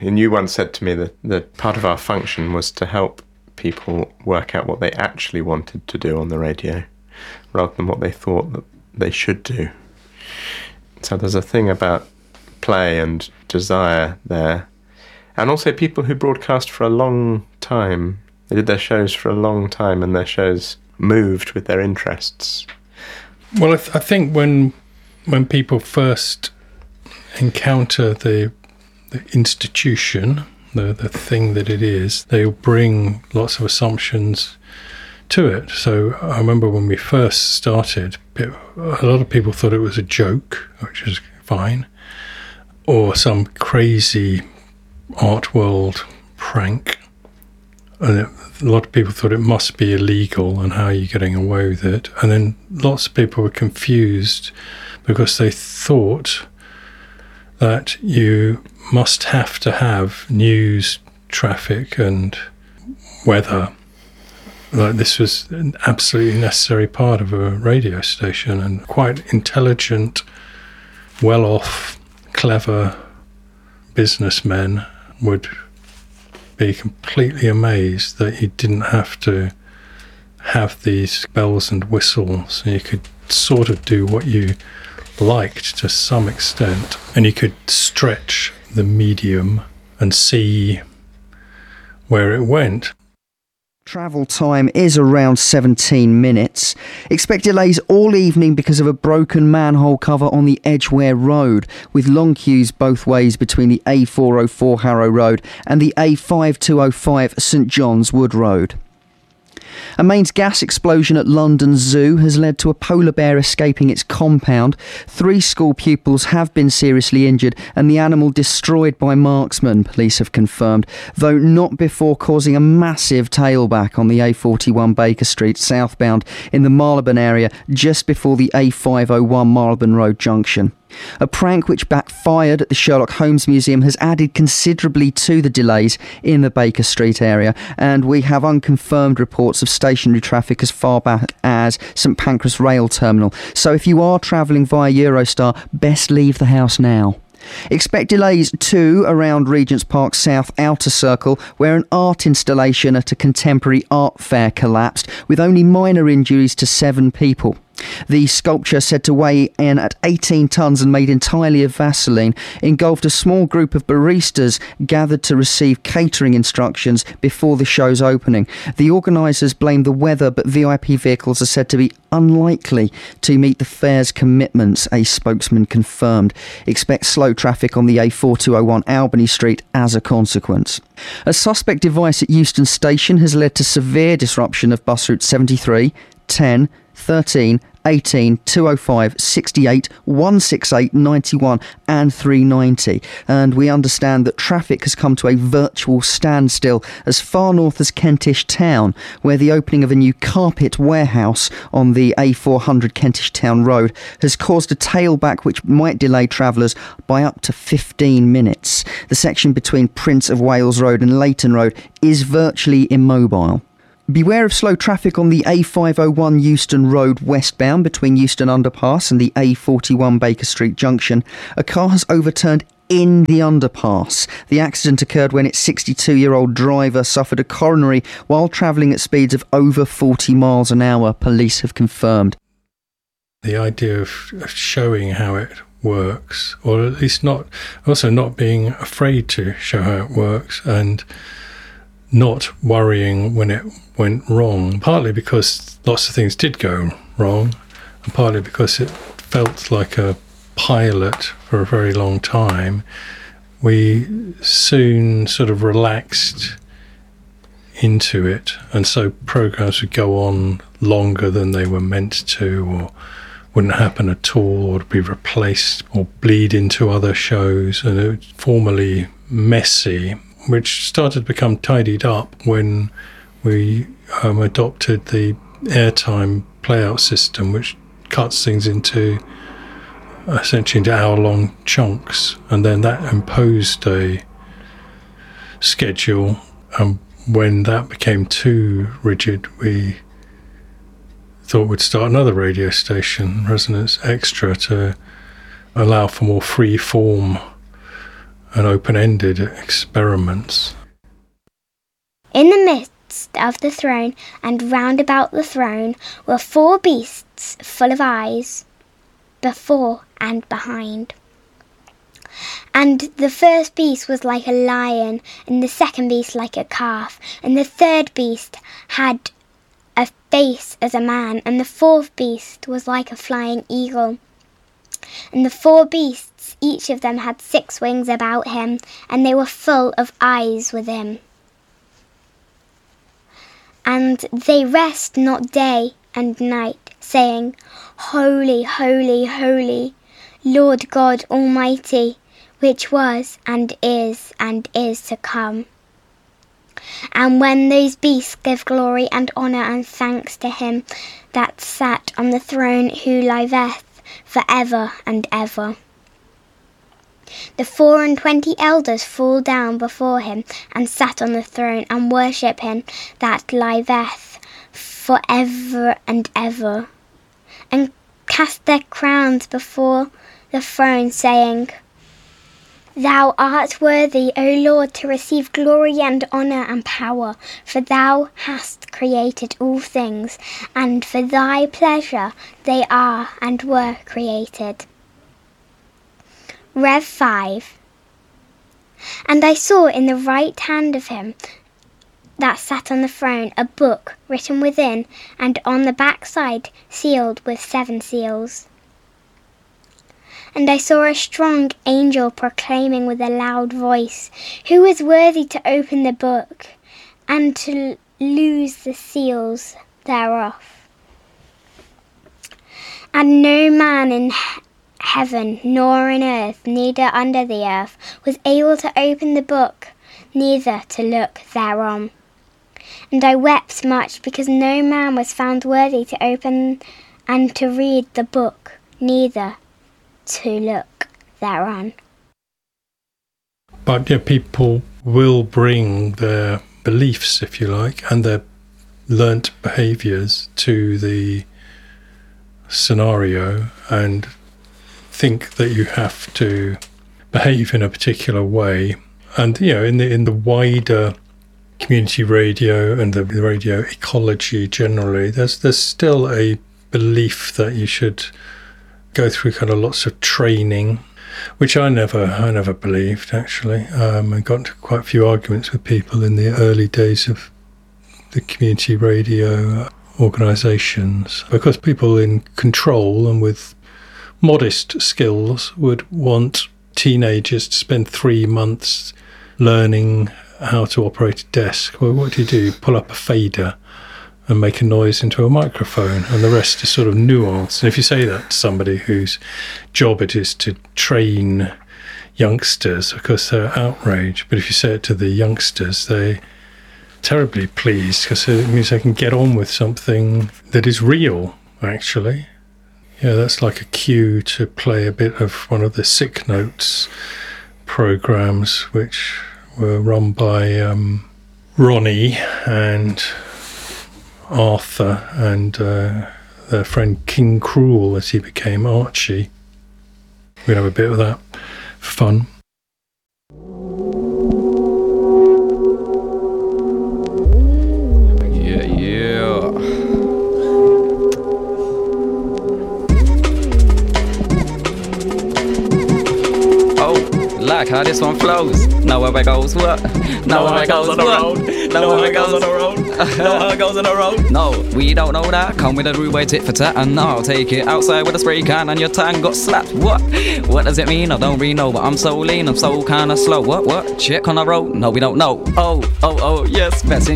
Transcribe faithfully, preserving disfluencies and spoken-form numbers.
And you once said to me that, that part of our function was to help people work out what they actually wanted to do on the radio, rather than what they thought that they should do. So there's a thing about play and desire there. And also people who broadcast for a long time. They did their shows for a long time, and their shows moved with their interests. Well, I, th- I think when when people first encounter the the institution, the the thing that it is, they'll bring lots of assumptions to it. So I remember when we first started, a lot of people thought it was a joke, which is fine, or some crazy art world prank. And it, a lot of people thought it must be illegal, and how are you getting away with it? And then lots of people were confused because they thought that you must have to have news, traffic and weather. Like this was an absolutely necessary part of a radio station, and quite intelligent, well-off, clever businessmen would be completely amazed that you didn't have to have these bells and whistles. You could sort of do what you liked to some extent, and you could stretch the medium and see where it went. Travel time is around seventeen minutes. Expect delays all evening because of a broken manhole cover on the Edgware Road, with long queues both ways between the A four oh four Harrow Road and the A five two oh five St John's Wood Road. A mains gas explosion at London Zoo has led to a polar bear escaping its compound. Three school pupils have been seriously injured and the animal destroyed by marksmen, police have confirmed, though not before causing a massive tailback on the A forty-one Baker Street southbound in the Marylebone area just before the A five oh one Marylebone Road junction. A prank which backfired at the Sherlock Holmes Museum has added considerably to the delays in the Baker Street area, and we have unconfirmed reports of stationary traffic as far back as St Pancras Rail Terminal. So if you are travelling via Eurostar, best leave the house now. Expect delays too around Regent's Park South Outer Circle, where an art installation at a contemporary art fair collapsed, with only minor injuries to seven people. The sculpture, said to weigh in at eighteen tonnes and made entirely of Vaseline, engulfed a small group of baristas gathered to receive catering instructions before the show's opening. The organisers blame the weather, but V I P vehicles are said to be unlikely to meet the fair's commitments, a spokesman confirmed. Expect slow traffic on the A four two oh one Albany Street as a consequence. A suspect device at Euston Station has led to severe disruption of bus routes seventy-three, ten, thirteen, eighteen, two oh five, sixty-eight, one sixty-eight, ninety-one and three ninety. And we understand that traffic has come to a virtual standstill as far north as Kentish Town, where the opening of a new carpet warehouse on the A four hundred Kentish Town Road has caused a tailback which might delay travellers by up to fifteen minutes. The section between Prince of Wales Road and Leighton Road is virtually immobile. Beware of slow traffic on the A five oh one Euston Road westbound between Euston Underpass and the A forty-one Baker Street junction. A car has overturned in the underpass. The accident occurred when its sixty-two-year-old driver suffered a coronary while travelling at speeds of over forty miles an hour, police have confirmed. The idea of, of showing how it works, or at least not, also not being afraid to show how it works, and not worrying when it went wrong, partly because lots of things did go wrong, and partly because it felt like a pilot for a very long time. We soon sort of relaxed into it, and so programs would go on longer than they were meant to, or wouldn't happen at all, or be replaced or bleed into other shows, and it was formerly messy, which started to become tidied up when we um, adopted the airtime playout system, which cuts things into essentially into hour-long chunks, and then that imposed a schedule. And when that became too rigid, we thought we'd start another radio station, Resonance Extra, to allow for more free form and open-ended experiments. In the midst of the throne and round about the throne were four beasts full of eyes, before and behind. And the first beast was like a lion, and the second beast like a calf, and the third beast had a face as a man, and the fourth beast was like a flying eagle. And the four beasts, each of them had six wings about him, and they were full of eyes within. And they rest not day and night, saying, Holy, holy, holy, Lord God Almighty, which was and is and is to come. And when those beasts give glory and honour and thanks to him that sat on the throne, who liveth for ever and ever. The four and twenty elders fall down before him and sat on the throne, and worship him that liveth for ever and ever, and cast their crowns before the throne, saying, Thou art worthy, O Lord, to receive glory and honour and power, for thou hast created all things, and for thy pleasure they are and were created. Rev five. And I saw in the right hand of him that sat on the throne a book written within, and on the backside sealed with seven seals. And I saw a strong angel proclaiming with a loud voice, Who is worthy to open the book, and to loose the seals thereof? And no man in heaven, nor in earth, neither under the earth, was able to open the book, neither to look thereon. And I wept much, because no man was found worthy to open and to read the book, neither to look thereon. But yeah, people will bring their beliefs, if you like, and their learnt behaviours to the scenario and think that you have to behave in a particular way. And you know, in the in the wider community radio and the radio ecology generally, there's there's still a belief that you should go through kind of lots of training, which I never I never believed, actually. Um, I got into quite a few arguments with people in the early days of the community radio organisations, because people in control and with modest skills would want teenagers to spend three months learning how to operate a desk. Well, what do you do? Pull up a fader and make a noise into a microphone, and the rest is sort of nuance. And if you say that to somebody whose job it is to train youngsters, of course they're outraged. But if you say it to the youngsters, they're terribly pleased, because it means they can get on with something that is real, actually. Yeah, that's like a cue to play a bit of one of the Sick Notes programs, which were run by um, Ronnie and Arthur and uh, their friend King Cruel, as he became Archie. We'll have a bit of that for fun. Yeah, yeah. Oh, like how this one flows. Know where it goes, what? Know where it goes on the road. Know where it goes on the road. Know how it goes on the road. No, we don't know that. Come with a rude way tit for tat, and I'll take it outside with a spray can, and your tongue got slapped. What? What does it mean? I don't really know, but I'm so lean, I'm so kinda slow. What? What? Check on the road? No, we don't know. Oh, oh, oh, yes, messing.